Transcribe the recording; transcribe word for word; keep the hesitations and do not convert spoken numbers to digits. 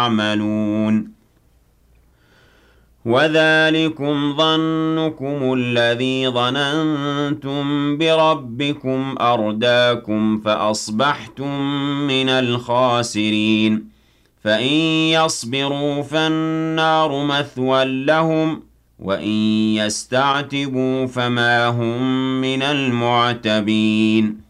تَعْمَلُونَ وَذَلِكُمْ ظَنُّكُمُ الَّذِي ظَنَنتُم بِرَبِّكُمْ أَرْدَاكُمْ فَأَصْبَحْتُم مِّنَ الْخَاسِرِينَ فَإِن يَصْبِرُوا فَالنَّارُ مَثْوًى لَّهُمْ وَإِن يَسْتَعْتِبُوا فَمَا هُم مِّنَ الْمُعْتَبِينَ